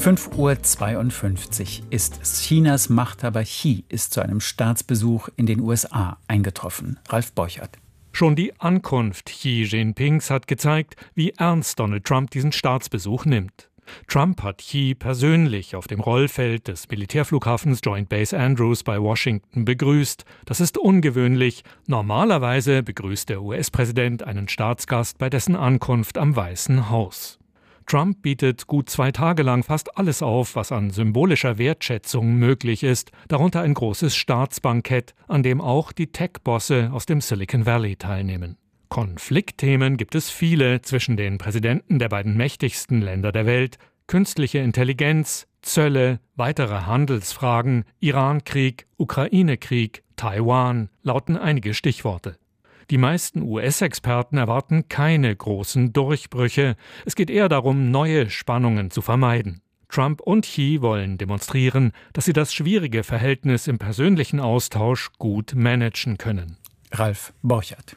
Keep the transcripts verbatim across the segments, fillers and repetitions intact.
fünf Uhr zweiundfünfzig ist es. Chinas Machthaber Xi ist zu einem Staatsbesuch in den U S A eingetroffen. Ralf Borchert. Schon die Ankunft Xi Jinpings hat gezeigt, wie ernst Donald Trump diesen Staatsbesuch nimmt. Trump hat Xi persönlich auf dem Rollfeld des Militärflughafens Joint Base Andrews bei Washington begrüßt. Das ist ungewöhnlich. Normalerweise begrüßt der U S-Präsident einen Staatsgast bei dessen Ankunft am Weißen Haus. Trump bietet gut zwei Tage lang fast alles auf, was an symbolischer Wertschätzung möglich ist, darunter ein großes Staatsbankett, an dem auch die Tech-Bosse aus dem Silicon Valley teilnehmen. Konfliktthemen gibt es viele zwischen den Präsidenten der beiden mächtigsten Länder der Welt: künstliche Intelligenz, Zölle, weitere Handelsfragen, Irankrieg, Ukraine-Krieg, Taiwan lauten einige Stichworte. Die meisten U S-Experten erwarten keine großen Durchbrüche. Es geht eher darum, neue Spannungen zu vermeiden. Trump und Xi wollen demonstrieren, dass sie das schwierige Verhältnis im persönlichen Austausch gut managen können. Ralf Borchert.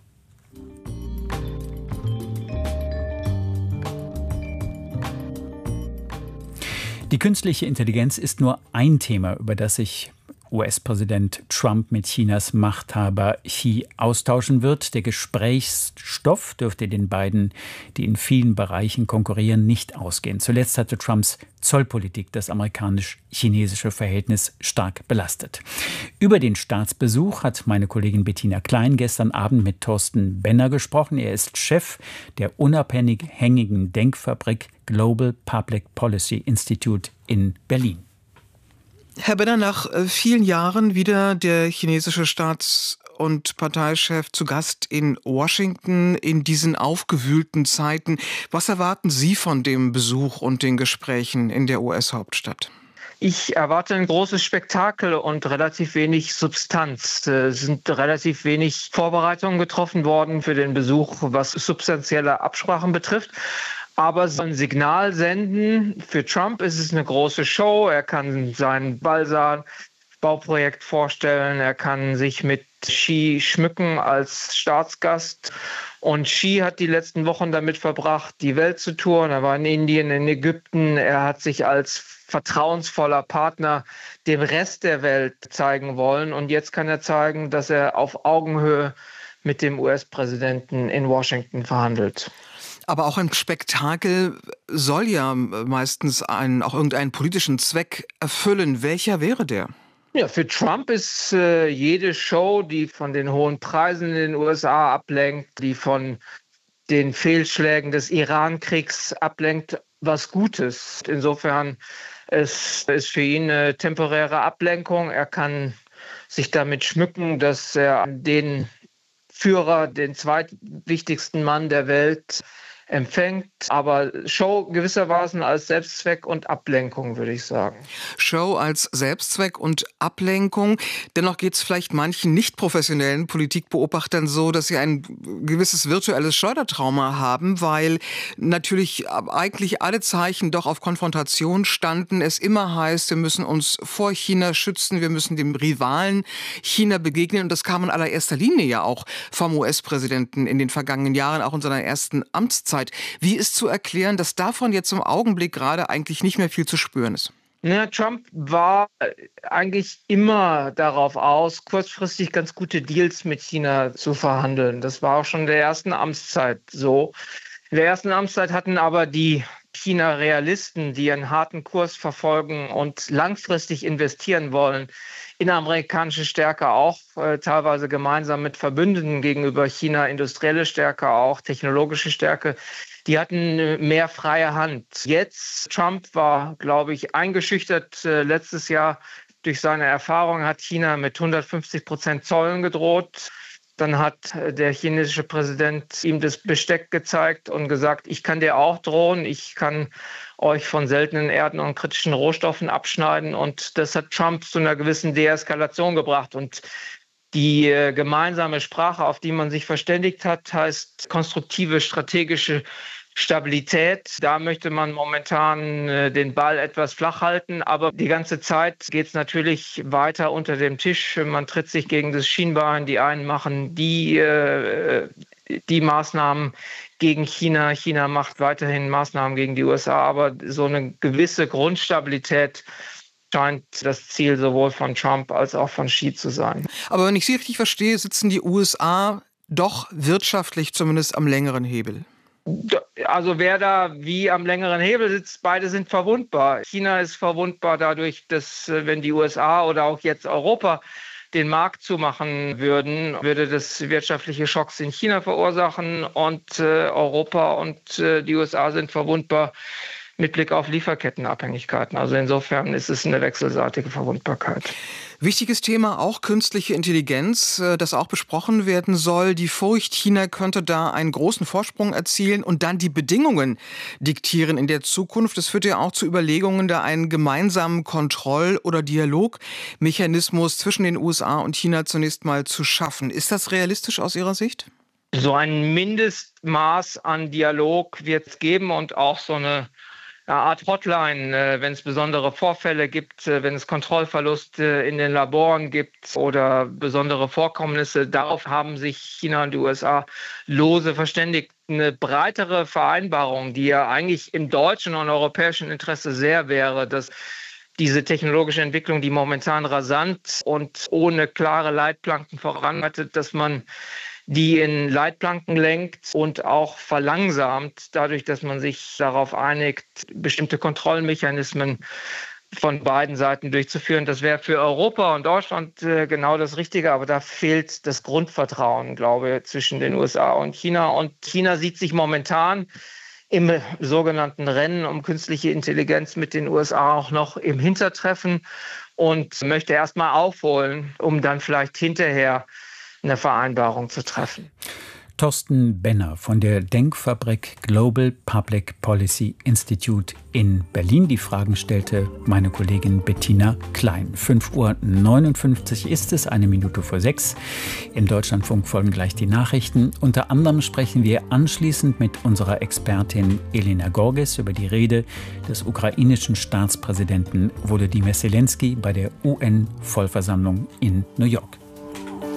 Die künstliche Intelligenz ist nur ein Thema, über das sich U S-Präsident Trump mit Chinas Machthaber Xi austauschen wird. Der Gesprächsstoff dürfte den beiden, die in vielen Bereichen konkurrieren, nicht ausgehen. Zuletzt hatte Trumps Zollpolitik das amerikanisch-chinesische Verhältnis stark belastet. Über den Staatsbesuch hat meine Kollegin Bettina Klein gestern Abend mit Thorsten Benner gesprochen. Er ist Chef der unabhängigen Denkfabrik Global Public Policy Institute in Berlin. Herr Benner, nach vielen Jahren wieder der chinesische Staats- und Parteichef zu Gast in Washington in diesen aufgewühlten Zeiten. Was erwarten Sie von dem Besuch und den Gesprächen in der U S-Hauptstadt? Ich erwarte ein großes Spektakel und relativ wenig Substanz. Es sind relativ wenig Vorbereitungen getroffen worden für den Besuch, was substanzielle Absprachen betrifft. Aber so ein Signal senden, für Trump ist es eine große Show. Er kann sein Balsan-Bauprojekt vorstellen. Er kann sich mit Xi schmücken als Staatsgast. Und Xi hat die letzten Wochen damit verbracht, die Welt zu touren. Er war in Indien, in Ägypten. Er hat sich als vertrauensvoller Partner dem Rest der Welt zeigen wollen. Und jetzt kann er zeigen, dass er auf Augenhöhe mit dem U S-Präsidenten in Washington verhandelt. Aber auch ein Spektakel soll ja meistens einen, auch irgendeinen politischen Zweck erfüllen. Welcher wäre der? Ja, für Trump ist äh, jede Show, die von den hohen Preisen in den U S A ablenkt, die von den Fehlschlägen des Iran-Kriegs ablenkt, was Gutes. Insofern ist es für ihn eine temporäre Ablenkung. Er kann sich damit schmücken, dass er den Führer, den zweitwichtigsten Mann der Welt, empfängt, aber Show gewissermaßen als Selbstzweck und Ablenkung, würde ich sagen. Show als Selbstzweck und Ablenkung. Dennoch geht es vielleicht manchen nicht professionellen Politikbeobachtern so, dass sie ein gewisses virtuelles Schleudertrauma haben, weil natürlich eigentlich alle Zeichen doch auf Konfrontation standen. Es immer heißt, wir müssen uns vor China schützen, wir müssen dem Rivalen China begegnen. Und das kam in allererster Linie ja auch vom U S-Präsidenten in den vergangenen Jahren, auch in seiner ersten Amtszeit. Wie ist zu erklären, dass davon jetzt im Augenblick gerade eigentlich nicht mehr viel zu spüren ist? Ja, Trump war eigentlich immer darauf aus, kurzfristig ganz gute Deals mit China zu verhandeln. Das war auch schon in der ersten Amtszeit so. In der ersten Amtszeit hatten aber die China-Realisten, die einen harten Kurs verfolgen und langfristig investieren wollen, in amerikanische Stärke auch, äh, teilweise gemeinsam mit Verbündeten gegenüber China, industrielle Stärke auch, technologische Stärke, die hatten mehr freie Hand. Jetzt, Trump war, glaube ich, eingeschüchtert äh, letztes Jahr durch seine Erfahrung, hat China mit hundertfünfzig Prozent Zöllen gedroht. Dann hat der chinesische Präsident ihm das Besteck gezeigt und gesagt, ich kann dir auch drohen, ich kann euch von seltenen Erden und kritischen Rohstoffen abschneiden. Und das hat Trump zu einer gewissen Deeskalation gebracht. Und die äh, gemeinsame Sprache, auf die man sich verständigt hat, heißt konstruktive strategische Stabilität. Da möchte man momentan äh, den Ball etwas flach halten, aber die ganze Zeit geht es natürlich weiter unter dem Tisch. Man tritt sich gegen das Schienbein. Die einen machen die äh, die Maßnahmen gegen China. China macht weiterhin Maßnahmen gegen die U S A, aber so eine gewisse Grundstabilität scheint das Ziel sowohl von Trump als auch von Xi zu sein. Aber wenn ich Sie richtig verstehe, sitzen die U S A doch wirtschaftlich zumindest am längeren Hebel. Also wer da wie am längeren Hebel sitzt, beide sind verwundbar. China ist verwundbar dadurch, dass wenn die U S A oder auch jetzt Europa den Markt zumachen würden, würde das wirtschaftliche Schocks in China verursachen und äh, Europa und äh, die U S A sind verwundbar mit Blick auf Lieferkettenabhängigkeiten. Also insofern ist es eine wechselseitige Verwundbarkeit. Wichtiges Thema auch künstliche Intelligenz, das auch besprochen werden soll. Die Furcht, China könnte da einen großen Vorsprung erzielen und dann die Bedingungen diktieren in der Zukunft. Es führt ja auch zu Überlegungen, da einen gemeinsamen Kontroll- oder Dialogmechanismus zwischen den U S A und China zunächst mal zu schaffen. Ist das realistisch aus Ihrer Sicht? So ein Mindestmaß an Dialog wird es geben und auch so eine eine Art Hotline, wenn es besondere Vorfälle gibt, wenn es Kontrollverluste in den Laboren gibt oder besondere Vorkommnisse. Darauf haben sich China und die U S A lose verständigt. Eine breitere Vereinbarung, die ja eigentlich im deutschen und europäischen Interesse sehr wäre, dass diese technologische Entwicklung, die momentan rasant und ohne klare Leitplanken voranschreitet, dass man die in Leitplanken lenkt und auch verlangsamt, dadurch, dass man sich darauf einigt, bestimmte Kontrollmechanismen von beiden Seiten durchzuführen. Das wäre für Europa und Deutschland äh, genau das Richtige, aber da fehlt das Grundvertrauen, glaube ich, zwischen den U S A und China. Und China sieht sich momentan im sogenannten Rennen um künstliche Intelligenz mit den U S A auch noch im Hintertreffen und möchte erst mal aufholen, um dann vielleicht hinterher eine Vereinbarung zu treffen. Thorsten Benner von der Denkfabrik Global Public Policy Institute in Berlin. Die Fragen stellte meine Kollegin Bettina Klein. fünf Uhr neunundfünfzig ist es, eine Minute vor sechs. Im Deutschlandfunk folgen gleich die Nachrichten. Unter anderem sprechen wir anschließend mit unserer Expertin Elena Gorges über die Rede des ukrainischen Staatspräsidenten Volodymyr Zelensky bei der U N-Vollversammlung in New York.